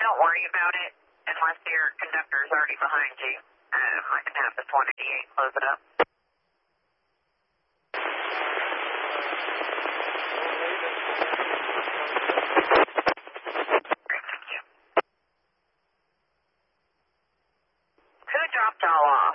don't worry about it unless your conductor is already behind you. I can have this 188 close it up. Great, thank you. Who dropped y'all off?